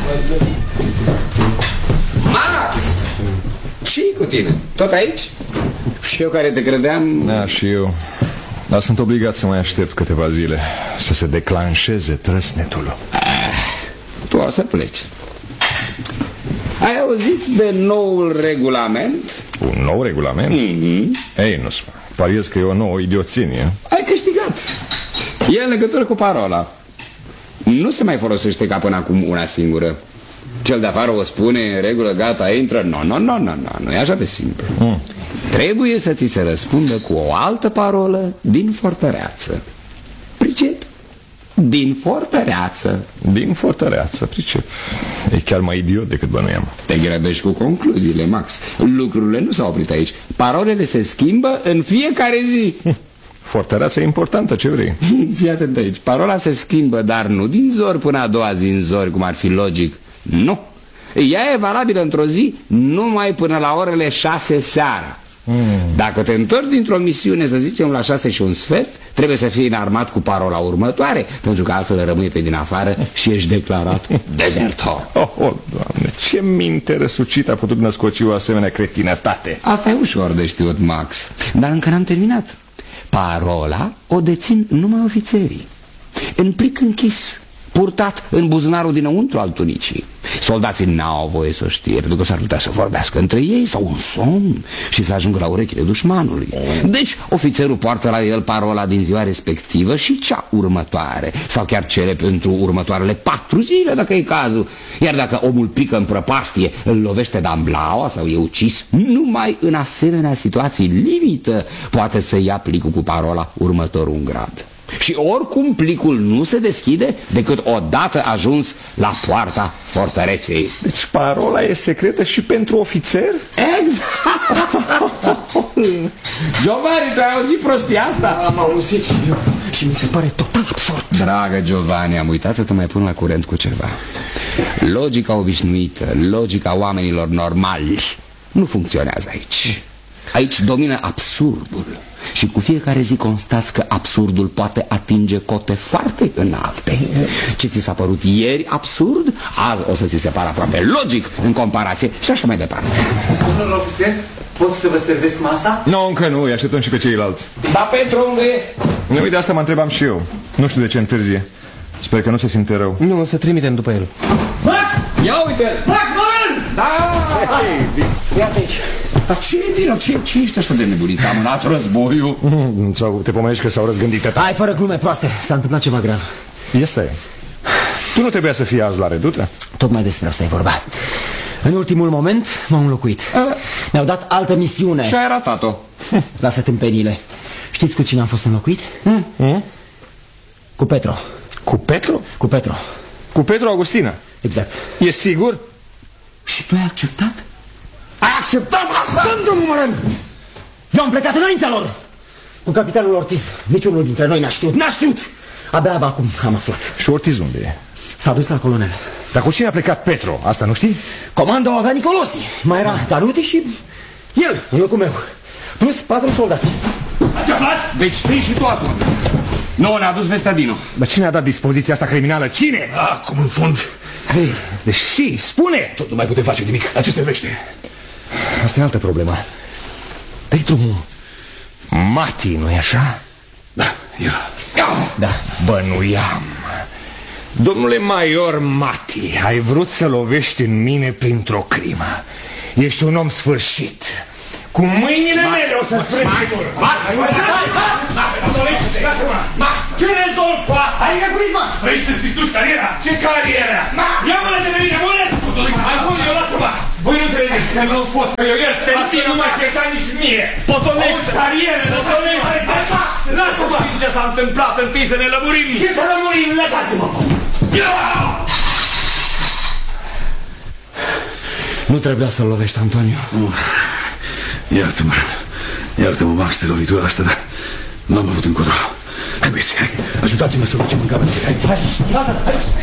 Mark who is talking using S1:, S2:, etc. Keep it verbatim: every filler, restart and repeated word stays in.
S1: Max! Ce-i cu tine? Tot aici? Și eu care te credeam...
S2: Da, și eu. Dar sunt obligat să mai aștept câteva zile să se declanșeze trăsnetul.
S1: Ah, tu o să pleci. Ai auzit de noul regulament?
S2: Un nou regulament? Mm-hmm. Ei, nu spune. Pariez că e o nouă idioțenie.
S1: Ai câștigat. E în legătură cu parola. Nu se mai folosește ca până acum una singură. Cel de afară o spune, în regulă, gata, intră. Nu, nu, nu, nu, nu e așa de simplu. mm. Trebuie să ți se răspundă cu o altă parolă din fortăreață. Pricep? Din fortăreață.
S2: Din fortăreață, pricep. E chiar mai idiot decât bănuiam.
S1: Te grăbești cu concluziile, Max. Lucrurile nu s-au oprit aici. Parolele se schimbă în fiecare zi.
S2: Fortăreața e importantă, ce vrei?
S1: Fii atent aici. Parola se schimbă, dar nu din zori până a doua zi în zori, cum ar fi logic. Nu. Ea e valabilă într-o zi numai până la orele șase seara. Mm. Dacă te întorci dintr-o misiune, să zicem la șase și un sfert, trebuie să fii înarmat cu parola următoare, pentru că altfel rămâi pe din afară și ești declarat dezertor.
S2: Oh, oh, Doamne, ce minte răsucită a putut născoci o asemenea cretinătate.
S1: Asta e ușor de știut, Max. Dar încă n-am terminat. Parola o dețin numai ofițerii, în plic închis, purtat în buzunarul dinăuntru al tunicii. Soldații n-au voie să o știe, pentru că s-ar putea să vorbească între ei sau un somn și să ajungă la urechile dușmanului. Deci ofițerul poartă la el parola din ziua respectivă și cea următoare, sau chiar cele pentru următoarele patru zile, dacă e cazul. Iar dacă omul pică în prăpastie, îl lovește de-amblaua sau e ucis, numai în asemenea situații limită poate să ia plicul cu parola următorul în grad. Și oricum plicul nu se deschide decât odată ajuns la poarta fortăreței.
S2: Deci parola e secretă și pentru ofițer?
S1: Exact. Giovanni, tu ai auzit prostia asta?
S3: Am auzit și eu. Și mi se pare total absurd.
S1: Dragă Giovanni, am uitat să te mai pun la curent cu ceva. Logica obișnuită, logica oamenilor normali nu funcționează aici. Aici domină absurdul. Și cu fiecare zi constați că absurdul poate atinge cote foarte înalte. Ce ți s-a părut ieri absurd, azi o să ți se pară aproape logic în comparație și așa mai departe.
S3: Domnul ofițer, pot să vă servesc masa?
S2: Nu, încă nu, îi așteptăm și pe ceilalți.
S1: Da, Petru, unde e?
S2: Nu, uite, asta mă întrebam și eu. Nu știu de ce întârzie. Sper că nu se simte rău.
S3: Nu, o să trimitem după el.
S1: Max! Ia uite-l!
S3: Max, Noel!
S1: Da!
S3: Ia-ți aici.
S1: Dar ce e din ce, ce ești așa de nebunit? Am amânat războiul?
S2: Sau te pomenești că s-au răzgândit?
S3: Hai, fără glume proaste, s-a întâmplat ceva grav.
S2: Este. Tu nu trebuia să fii azi la redută?
S3: Tocmai despre asta e vorba. În ultimul moment m-au înlocuit. Mi-au dat altă misiune.
S1: Și ai ratat-o.
S3: Lasă tâmpenile. Știți cu cine am fost înlocuit? Hmm? Hmm? Cu Petro.
S2: Cu Petro?
S3: Cu Petro.
S2: Cu Petro Agustina?
S3: Exact.
S2: E sigur?
S1: Și tu ai acceptat?
S3: Ai acceptat asta? Domnul Morel! Eu am plecat înaintea lor. Cu capitanul Ortiz. Niciunul dintre noi n-a știut. N-a știut. Abia acum am aflat.
S2: Și Ortiz unde e?
S3: S-a dus la colonel.
S2: Dar cu cine a plecat Petro? Asta nu știi?
S3: Comanda o avea Nicolosi. Mai era Danuti și el, în locul meu. Plus patru soldați.
S1: Ați aflat? Deci știi și tu atunci. Nu, ne-a dus vestea Dinu.
S2: Dar cine a dat dispoziția asta criminală? Cine?
S4: Acum în fond.
S2: Hei, deși, spune!
S4: Tot nu mai putem face nimic. La ce servește?
S2: Asta e altă problemă. Petru Mati, nu-i așa?
S4: Da, el.
S2: Da, bănuiam. Domnule Major Mati, ai vrut să lovești în mine printr-o crimă. Ești un om sfârșit. Cu mâinile mele o să spre
S1: Max, Max, Max, ce rezolv cu asta?
S3: Ai nebunit, Max!
S4: Vrei să-ți distrugi cariera? Ce carieră?
S1: Ia-mă-le de pe mine, mă-le!
S4: Acum eu lasă-mă! Voi nu înțelegeți că nu pot să eu iert. A tine nu m-aș ierta nici mie.
S1: Potolește!
S4: Carieră, potolește! Lasă-mă! Știm ce s-a întâmplat, întâi să ne lămurim.
S3: Ce să lămurim? Lăsați-mă!
S1: Nu trebuia să-l lovești, Antonio.
S4: Iartă-mă, iartă-mă, Max, de lovitura asta, dar n-am avut încotro. Hai, băieți, hai, ajutați-mă să ducem în cameră. Hai,
S3: Hai, hai, hai!